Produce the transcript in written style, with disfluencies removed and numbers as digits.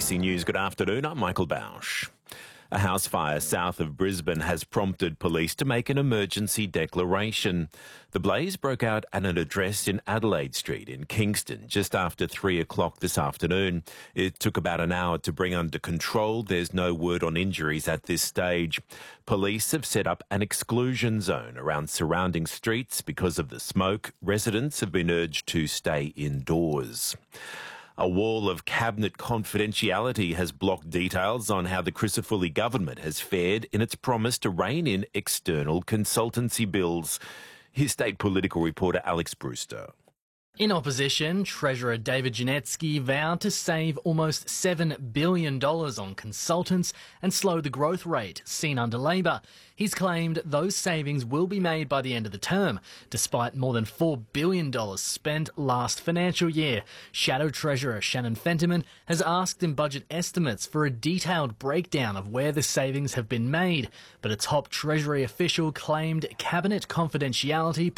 ABC News, good afternoon. I'm Michael Bausch. A house fire south of Brisbane has prompted police to make an emergency declaration. The blaze broke out at an address in Adelaide Street in Kingston just after 3 o'clock this afternoon. It took about an hour to bring under control. There's no word on injuries at this stage. Police have set up an exclusion zone around surrounding streets because of the smoke. Residents have been urged to stay indoors. A wall of cabinet confidentiality has blocked details on how the Crisafulli government has fared in its promise to rein in external consultancy bills. Here's state political reporter Alex Brewster. In opposition, Treasurer David Janetsky vowed to save almost $7 billion on consultants and slow the growth rate seen under Labor. He's claimed those savings will be made by the end of the term, despite more than $4 billion spent last financial year. Shadow Treasurer Shannon Fentiman has asked in budget estimates for a detailed breakdown of where the savings have been made, but a top Treasury official claimed cabinet confidentiality